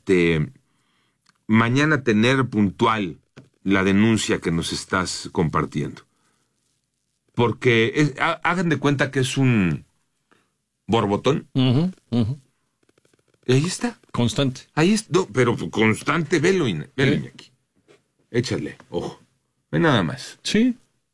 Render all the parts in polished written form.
mañana tener puntual la denuncia que nos estás compartiendo. Porque hagan de cuenta que es un borbotón. Uh-huh, uh-huh. Y ahí está. Constante. Ahí está, no, pero constante, velo Iñaki. Échale, ojo. Ve nada más. Sí.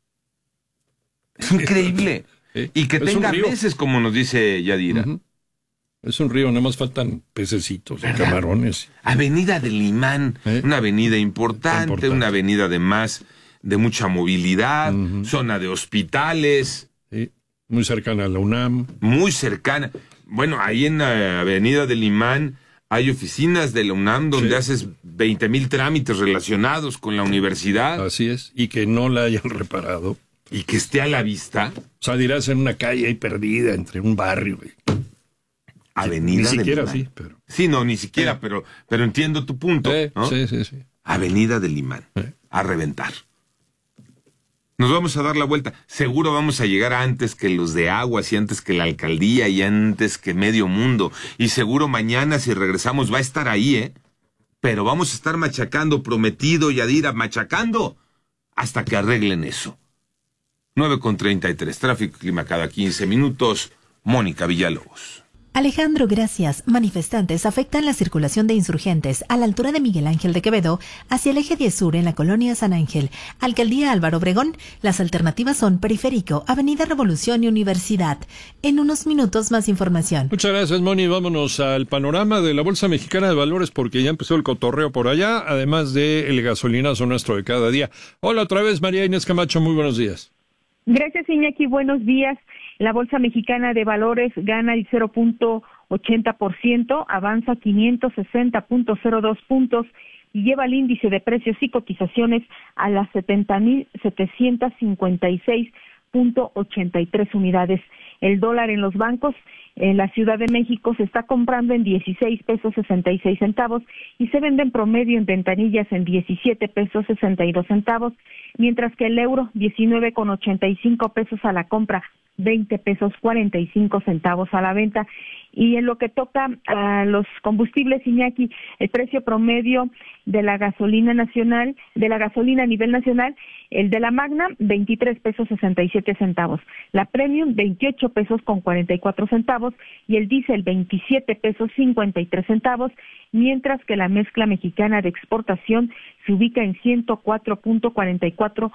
Es increíble. Y que tenga meses, como nos dice Yadira. Uh-huh. Es un río, nada más faltan pececitos y camarones. Avenida del Imán, una avenida importante, una avenida además de mucha movilidad, zona de hospitales. Sí. Muy cercana a la UNAM. Muy cercana. Bueno, ahí en la avenida del Imán hay oficinas de la UNAM donde haces 20,000 trámites relacionados con la universidad. Así es, y que no la hayan reparado. Y que esté a la vista. O sea, dirás en una calle ahí perdida entre un barrio. Avenida ni siquiera del Imán. Sí, pero... Sí, no, ni siquiera, pero entiendo tu punto, ¿no? Sí. Avenida del Imán, a reventar. Nos vamos a dar la vuelta. Seguro vamos a llegar antes que los de Aguas y antes que la alcaldía y antes que medio mundo. Y seguro mañana, si regresamos, va a estar ahí, Pero vamos a estar machacando, prometido, Yadira, machacando, hasta que arreglen eso. 9:33, tráfico y clima cada 15 minutos. Mónica Villalobos. Alejandro, gracias. Manifestantes afectan la circulación de insurgentes a la altura de Miguel Ángel de Quevedo hacia el eje 10 sur en la colonia San Ángel. Alcaldía Álvaro Obregón. Las alternativas son Periférico, Avenida Revolución y Universidad. En unos minutos más información. Muchas gracias, Moni. Vámonos al panorama de la Bolsa Mexicana de Valores porque ya empezó el cotorreo por allá, además del gasolinazo nuestro de cada día. Hola otra vez, María Inés Camacho. Muy buenos días. Gracias, Iñaki. Buenos días. La Bolsa Mexicana de Valores gana el 0.80%, avanza 560.02 puntos y lleva el índice de precios y cotizaciones a las 70,756.83 unidades. El dólar en los bancos en la Ciudad de México se está comprando en 16 pesos 66 centavos y se vende en promedio en ventanillas en 17 pesos 62 centavos, mientras que el euro 19,85 pesos a la compra, 20 pesos 45 centavos a la venta. Y en lo que toca a los combustibles, Iñaki, el precio promedio de la gasolina nacional, de la gasolina a nivel nacional, el de la Magna, 23 pesos 67 centavos, la Premium, 28 pesos con 44 centavos, y el diésel, 27 pesos 53 centavos, mientras que la mezcla mexicana de exportación se ubica en $104.44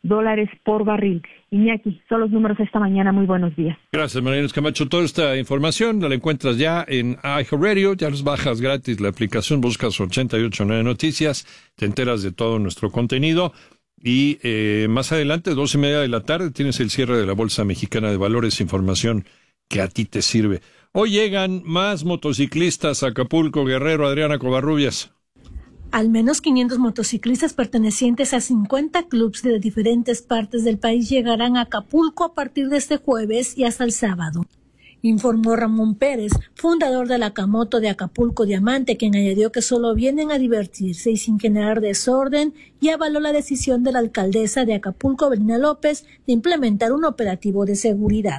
por barril. Iñaki, son los números esta mañana. Muy buenos días. Gracias, María Inés Camacho. Toda esta información la encuentras ya en iHeartRadio. Ya los bajas gratis la aplicación, buscas 889 Noticias, te enteras de todo nuestro contenido. Y más adelante, 12:30 de la tarde, tienes el cierre de la Bolsa Mexicana de Valores, información que a ti te sirve. Hoy llegan más motociclistas a Acapulco, Guerrero. Adriana Covarrubias. Al menos 500 motociclistas pertenecientes a 50 clubs de diferentes partes del país llegarán a Acapulco a partir de este jueves y hasta el sábado, informó Ramón Pérez, fundador de la Camoto de Acapulco Diamante, quien añadió que solo vienen a divertirse y sin generar desorden, y avaló la decisión de la alcaldesa de Acapulco, Evelina López, de implementar un operativo de seguridad.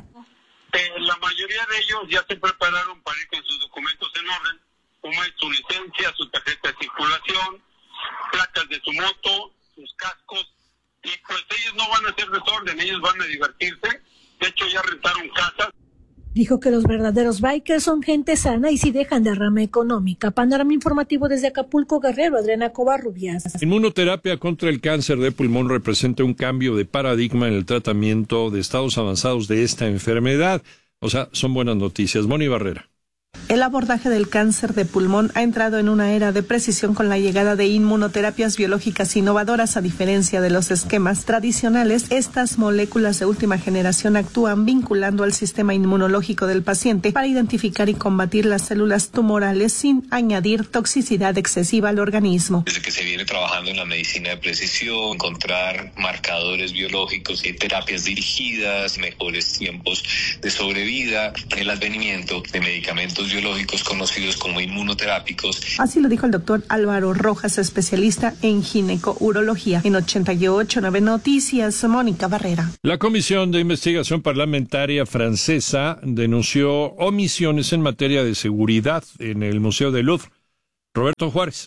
La mayoría de ellos ya se prepararon para ir con sus documentos en orden, como es su licencia, su tarjeta de circulación, placas de su moto, sus cascos, y pues ellos no van a hacer desorden, ellos van a divertirse. De hecho ya rentaron casas. Dijo que los verdaderos bikers son gente sana y si dejan derrama económica. Panorama informativo desde Acapulco, Guerrero, Adriana Covarrubias. Inmunoterapia contra el cáncer de pulmón representa un cambio de paradigma en el tratamiento de estados avanzados de esta enfermedad. O sea, son buenas noticias. Moni Barrera. El abordaje del cáncer de pulmón ha entrado en una era de precisión con la llegada de inmunoterapias biológicas innovadoras. A diferencia de los esquemas tradicionales, estas moléculas de última generación actúan vinculando al sistema inmunológico del paciente para identificar y combatir las células tumorales sin añadir toxicidad excesiva al organismo. Desde que se viene trabajando en la medicina de precisión, encontrar marcadores biológicos y terapias dirigidas, mejores tiempos de sobrevida, el advenimiento de medicamentos biológicos conocidos como inmunoterápicos. Así lo dijo el doctor Álvaro Rojas, especialista en gineco-urología. En 88.9 Noticias, Mónica Barrera. La Comisión de Investigación Parlamentaria francesa denunció omisiones en materia de seguridad en el Museo del Louvre. Roberto Juárez.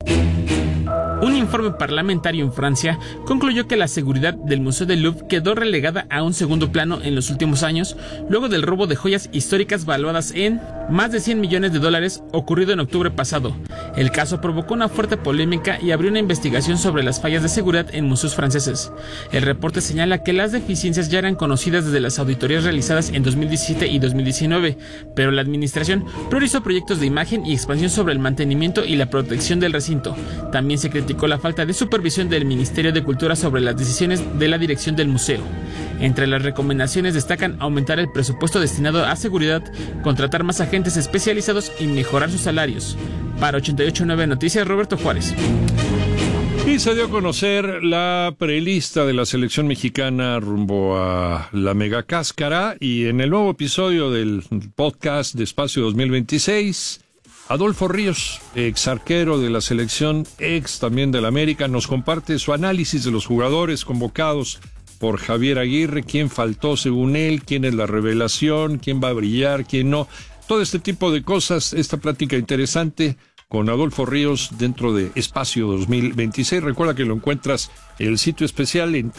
Un informe parlamentario en Francia concluyó que la seguridad del Museo del Louvre quedó relegada a un segundo plano en los últimos años, luego del robo de joyas históricas valuadas en más de $100 millones ocurrido en octubre pasado. El caso provocó una fuerte polémica y abrió una investigación sobre las fallas de seguridad en museos franceses. El reporte señala que las deficiencias ya eran conocidas desde las auditorías realizadas en 2017 y 2019, pero la administración priorizó proyectos de imagen y expansión sobre el mantenimiento y la protección del recinto. También se criticó la falta de supervisión del Ministerio de Cultura sobre las decisiones de la dirección del museo. Entre las recomendaciones destacan aumentar el presupuesto destinado a seguridad, contratar más agentes especializados y mejorar sus salarios. Para 88.9 Noticias, Roberto Juárez. Y se dio a conocer la prelista de la selección mexicana rumbo a la megacáscara, y en el nuevo episodio del podcast de Espacio 2026, Adolfo Ríos, ex arquero de la selección, ex también del América, nos comparte su análisis de los jugadores convocados por Javier Aguirre, quién faltó según él, quién es la revelación, quién va a brillar, quién no. Todo este tipo de cosas, esta plática interesante con Adolfo Ríos dentro de Espacio 2026. Recuerda que lo encuentras en el sitio especial en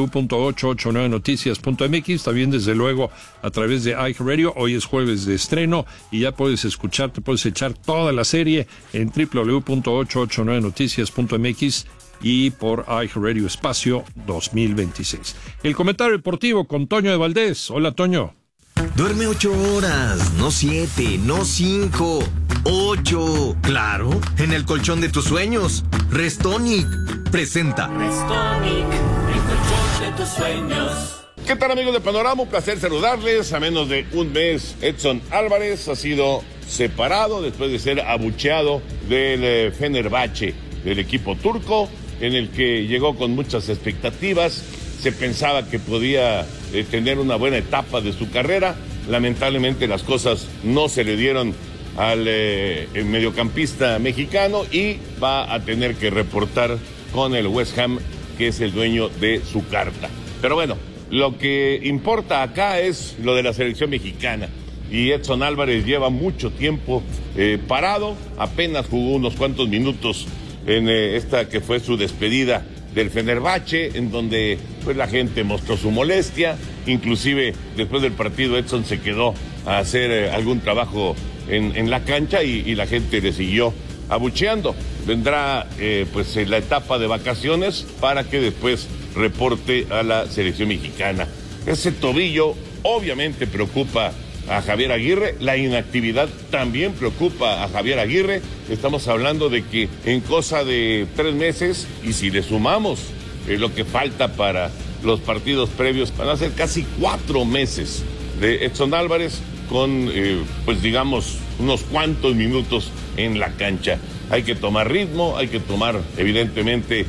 www.889noticias.mx, también desde luego a través de iHeartRadio. Hoy es jueves de estreno y ya puedes escuchar, te puedes echar toda la serie en www.889noticias.mx y por iHeartRadio Espacio 2026. El comentario deportivo con Toño de Valdés. Hola, Toño. Duerme 8 horas, no 7, no 5, 8. Claro, en el colchón de tus sueños. Restonic presenta. Restonic, el colchón de tus sueños. ¿Qué tal, amigos de Panorama? Un placer saludarles. A menos de un mes, Edson Álvarez ha sido separado después de ser abucheado del Fenerbahçe, del equipo turco, en el que llegó con muchas expectativas. Se pensaba que podía tener una buena etapa de su carrera. Lamentablemente las cosas no se le dieron al mediocampista mexicano y va a tener que reportar con el West Ham, que es el dueño de su carta. Pero bueno, lo que importa acá es lo de la selección mexicana. Y Edson Álvarez lleva mucho tiempo parado, apenas jugó unos cuantos minutos en esta que fue su despedida del Fenerbahçe, en donde pues la gente mostró su molestia. Inclusive después del partido Edson se quedó a hacer algún trabajo en la cancha y la gente le siguió abucheando. Vendrá pues la etapa de vacaciones para que después reporte a la selección mexicana. Ese tobillo obviamente preocupa a Javier Aguirre, la inactividad también preocupa a Javier Aguirre. Estamos hablando de que en cosa de 3 meses, y si le sumamos lo que falta para los partidos previos, van a ser casi 4 meses de Edson Álvarez con, pues digamos, unos cuantos minutos en la cancha. Hay que tomar ritmo, hay que tomar evidentemente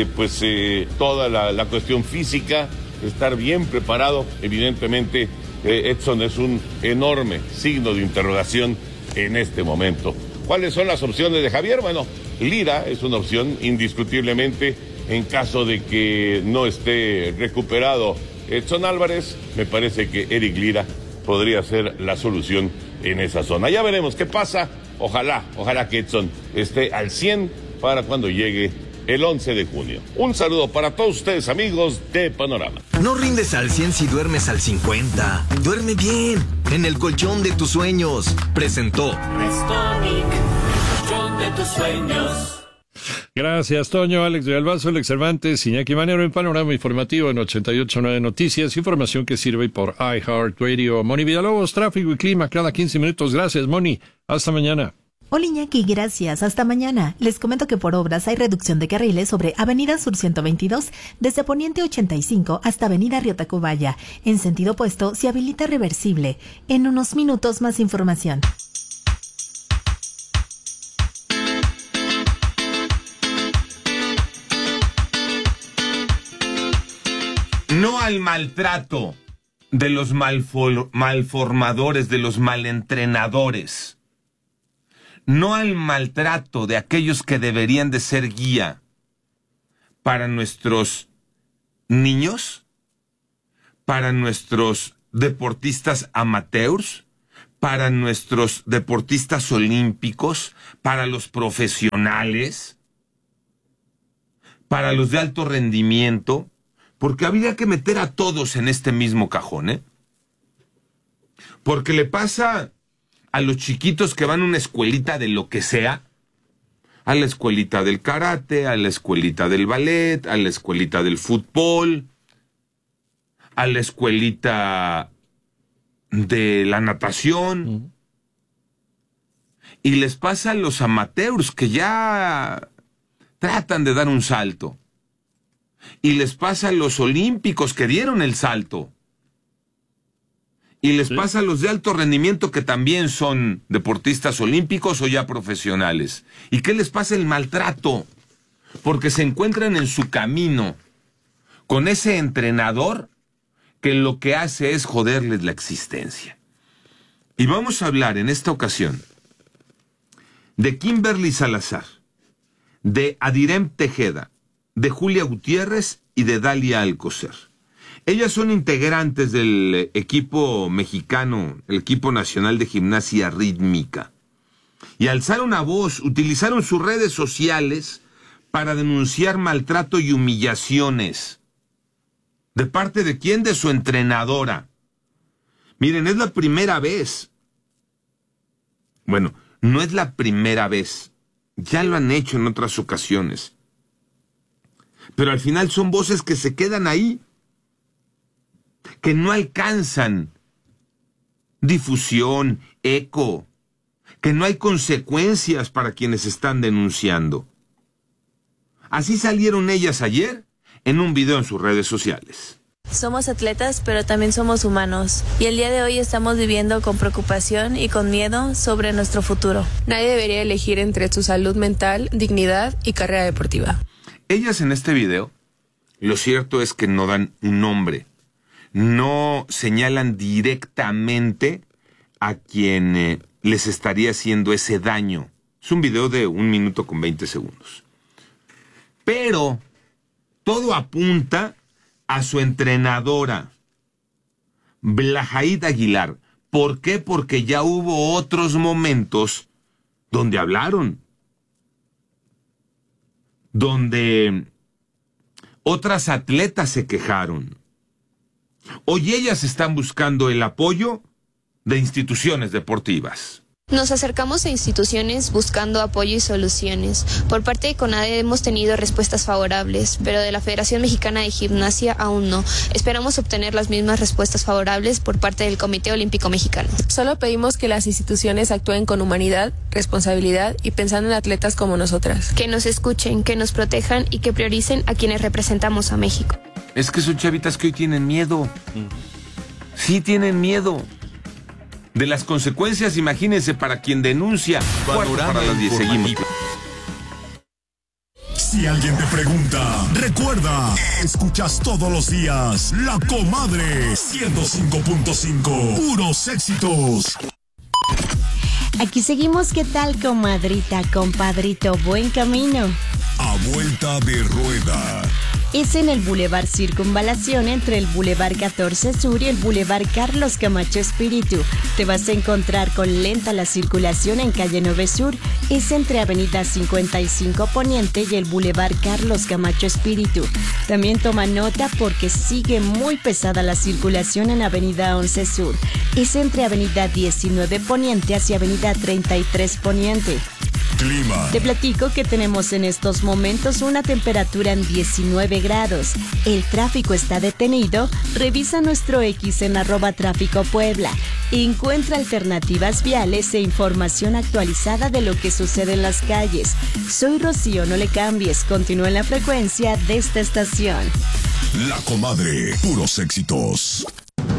toda la cuestión física, estar bien preparado. Evidentemente Edson es un enorme signo de interrogación en este momento. ¿Cuáles son las opciones de Javier? Bueno, Lira es una opción indiscutiblemente en caso de que no esté recuperado Edson Álvarez. Me parece que Eric Lira podría ser la solución en esa zona. Ya veremos qué pasa. Ojalá que Edson esté al 100 para cuando llegue el 11 de junio. Un saludo para todos ustedes, amigos de Panorama. No rindes al 100 si duermes al 50. Duerme bien, en el colchón de tus sueños. Presentó Restonic, el colchón de tus sueños. Gracias, Toño. Alex de Albazo, Alex Cervantes, Iñaki Manero en Panorama Informativo en 88.9 Noticias. Información que sirve por iHeartRadio. Moni Villalobos, tráfico y clima cada 15 minutos. Gracias, Moni. Hasta mañana. Hola Iñaki, gracias. Hasta mañana. Les comento que por obras hay reducción de carriles sobre Avenida Sur 122 desde Poniente 85 hasta Avenida Río Tacubaya. En sentido opuesto se habilita reversible. En unos minutos más información. No al maltrato de los malformadores, de los malentrenadores. No al maltrato de aquellos que deberían de ser guía para nuestros niños, para nuestros deportistas amateurs, para nuestros deportistas olímpicos, para los profesionales, para los de alto rendimiento, porque habría que meter a todos en este mismo cajón, ¿eh? Porque le pasa a los chiquitos que van a una escuelita de lo que sea, a la escuelita del karate, a la escuelita del ballet, a la escuelita del fútbol, a la escuelita de la natación, y les pasa a los amateurs que ya tratan de dar un salto, y les pasa a los olímpicos que dieron el salto, y les pasa a los de alto rendimiento que también son deportistas olímpicos o ya profesionales. ¿Y qué les pasa? El maltrato, porque se encuentran en su camino con ese entrenador que lo que hace es joderles la existencia. Y vamos a hablar en esta ocasión de Kimberly Salazar, de Adirem Tejeda, de Julia Gutiérrez y de Dalia Alcocer. Ellas son integrantes del equipo mexicano, el equipo nacional de gimnasia rítmica. Y alzaron a voz, utilizaron sus redes sociales para denunciar maltrato y humillaciones. ¿De parte de quién? De su entrenadora. Miren, es la primera vez. Bueno, no es la primera vez. Ya lo han hecho en otras ocasiones. Pero al final son voces que se quedan ahí, que no alcanzan difusión, eco, que no hay consecuencias para quienes están denunciando. Así salieron ellas ayer en un video en sus redes sociales. Somos atletas, pero también somos humanos. Y el día de hoy estamos viviendo con preocupación y con miedo sobre nuestro futuro. Nadie debería elegir entre su salud mental, dignidad y carrera deportiva. Ellas en este video, lo cierto es que no dan un nombre. No señalan directamente a quien les estaría haciendo ese daño. Es un video de 1 minuto con 20 segundos. Pero todo apunta a su entrenadora, Blajaid Aguilar. ¿Por qué? Porque ya hubo otros momentos donde hablaron, donde otras atletas se quejaron. Hoy ellas están buscando el apoyo de instituciones deportivas. Nos acercamos a instituciones buscando apoyo y soluciones. Por parte de CONADE hemos tenido respuestas favorables, pero de la Federación Mexicana de Gimnasia aún no. Esperamos obtener las mismas respuestas favorables por parte del Comité Olímpico Mexicano. Solo pedimos que las instituciones actúen con humanidad, responsabilidad y pensando en atletas como nosotras. Que nos escuchen, que nos protejan y que prioricen a quienes representamos a México. Es que son chavitas que hoy tienen miedo. Sí tienen miedo de las consecuencias, imagínense, para quien denuncia. Panorama para las 10 seguimos. Si alguien te pregunta, recuerda, escuchas todos los días La Comadre 105.5, puros éxitos. Aquí seguimos. ¿Qué tal, comadrita, compadrito? Buen camino. A vuelta de rueda. Es en el Boulevard Circunvalación entre el Boulevard 14 Sur y el Boulevard Carlos Camacho Espíritu. Te vas a encontrar con lenta la circulación en calle 9 Sur. Es entre Avenida 55 Poniente y el Boulevard Carlos Camacho Espíritu. También toma nota porque sigue muy pesada la circulación en Avenida 11 Sur. Es entre Avenida 19 Poniente hacia Avenida 33 Poniente. Clima. Te platico que tenemos en estos momentos una temperatura en 19 grados. El tráfico está detenido. Revisa nuestro X en @tráficopuebla. Encuentra alternativas viales e información actualizada de lo que sucede en las calles. Soy Rocío, no le cambies. Continúa en la frecuencia de esta estación. La Comadre, puros éxitos.